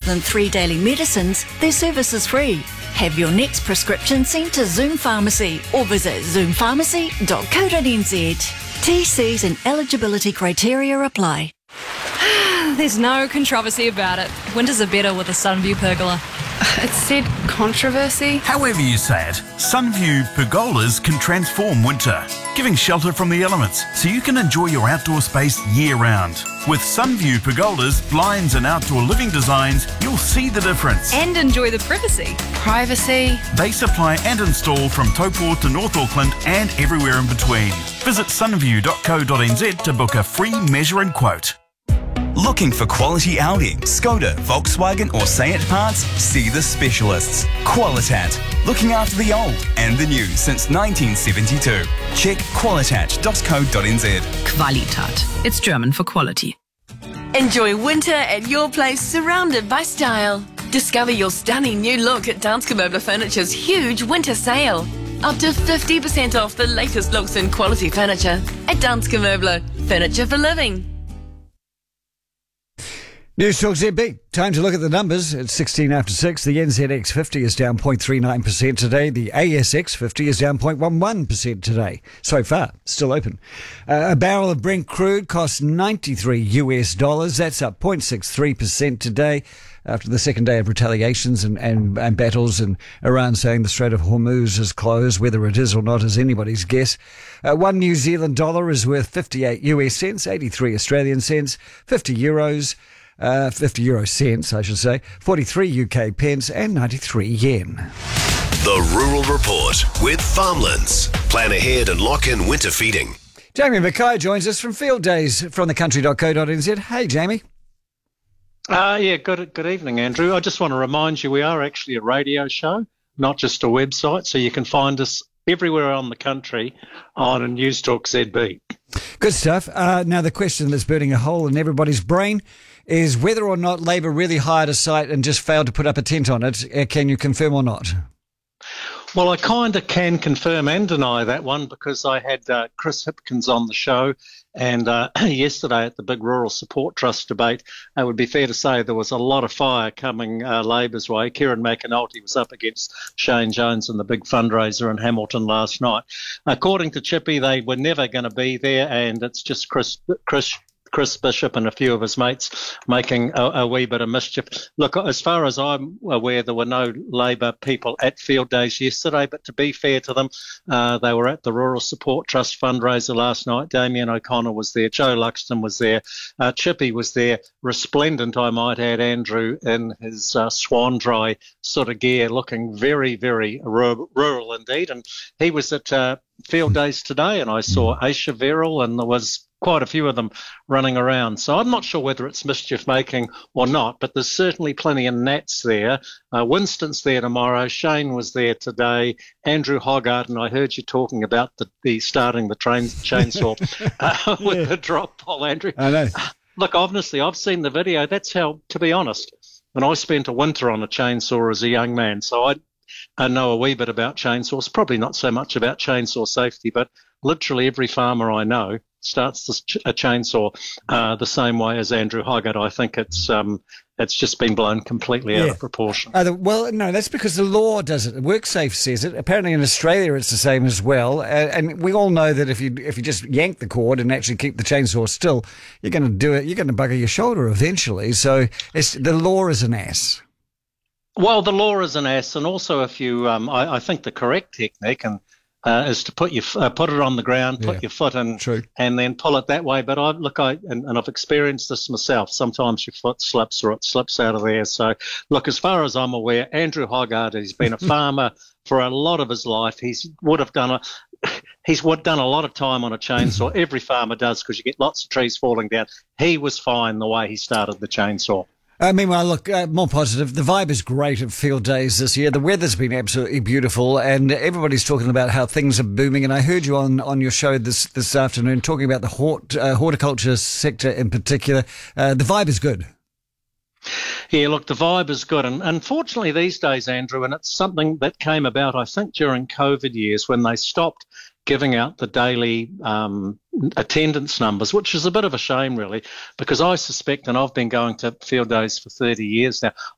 than 3 daily medicines, their service is free. Have your next prescription sent to Zoom Pharmacy or visit zoompharmacy.co.nz. TCs and eligibility criteria apply. There's no controversy about it. Winters are better with a Sunview pergola. It said controversy. However you say it, Sunview pergolas can transform winter, giving shelter from the elements so you can enjoy your outdoor space year-round. With Sunview pergolas, blinds and outdoor living designs, you'll see the difference. And enjoy the privacy. Privacy. They supply and install from Taupo to North Auckland and everywhere in between. Visit sunview.co.nz to book a free measure and quote. Looking for quality Audi, Skoda, Volkswagen or Seat parts? See the specialists. Qualitat. Looking after the old and the new since 1972. Check qualitat.co.nz. Qualitat. It's German for quality. Enjoy winter at your place, surrounded by style. Discover your stunning new look at Danske Möbler Furniture's huge winter sale. Up to 50% off the latest looks in quality furniture at Danske Möbler, furniture for living. News Talk ZB. Time to look at the numbers. It's 16 after 6. The NZX 50 is down 0.39% today. The ASX 50 is down 0.11% today. So far, still open. A barrel of Brent crude costs $93. That's up 0.63% today after the second day of retaliations and battles, and Iran saying the Strait of Hormuz is closed. Whether it is or not is anybody's guess. One New Zealand dollar is worth 58 US cents, 83 Australian cents, 50 euros. 50 euro cents, I should say, 43 UK pence and 93 yen. The Rural Report with Farmlands. Plan ahead and lock in winter feeding. Jamie Mackay joins us from Field Days from thecountry.co.nz. Hey, Jamie. Good evening, Andrew. I just want to remind you we are actually a radio show, not just a website, so you can find us everywhere on the country on News Talk ZB. Good stuff. Now, the question that's burning a hole in everybody's brain is whether or not Labor really hired a site and just failed to put up a tent on it. Can you confirm or not? Well, I kind of can confirm and deny that one because I had Chris Hipkins on the show, and yesterday at the big Rural Support Trust debate, it would be fair to say there was a lot of fire coming Labor's way. Kieran McAnulty was up against Shane Jones in the big fundraiser in Hamilton last night. According to Chippy, they were never going to be there, and it's just Chris Bishop and a few of his mates making a wee bit of mischief. Look, as far as I'm aware, there were no Labor people at Field Days yesterday, but to be fair to them, they were at the Rural Support Trust fundraiser last night. Damien O'Connor was there, Joe Luxton was there, Chippy was there, resplendent, I might add, Andrew, in his swan dry sort of gear, looking very, very rural indeed. And he was at Field Days today, and I saw Aisha Verrill, and there was quite a few of them running around. So I'm not sure whether it's mischief making or not, but there's certainly plenty of Nats there. Winston's there tomorrow. Shane was there today. Andrew Hoggart, and I heard you talking about the starting the chainsaw with the drop pole, Andrew. I know. Look, obviously, I've seen the video. That's how, to be honest, when I spent a winter on a chainsaw as a young man, so I know a wee bit about chainsaws, probably not so much about chainsaw safety, but literally every farmer I know starts a chainsaw the same way as Andrew Hoggart. I think it's just been blown completely out of proportion. Well, no, that's because the law does it. WorkSafe says it. Apparently in Australia it's the same as well. And we all know that if you just yank the cord and actually keep the chainsaw still, you're going to do it. You're going to bugger your shoulder eventually. So the law is an ass. Well, the law is an ass, and also if you, I think the correct technique is to put it on the ground, put your foot in, and then pull it that way. But I've experienced this myself. Sometimes your foot slips or it slips out of there. So, look, as far as I'm aware, Andrew Hoggart has been a farmer for a lot of his life. He's done a lot of time on a chainsaw. Every farmer does, because you get lots of trees falling down. He was fine the way he started the chainsaw. Meanwhile, look, more positive. The vibe is great at Field Days this year. The weather's been absolutely beautiful, and everybody's talking about how things are booming. And I heard you on your show this afternoon talking about the horticulture sector in particular. The vibe is good. Yeah, look, the vibe is good. And unfortunately these days, Andrew, and it's something that came about, I think, during COVID years when they stopped giving out the daily attendance numbers, which is a bit of a shame, really, because I suspect, and I've been going to Field Days for 30 years now,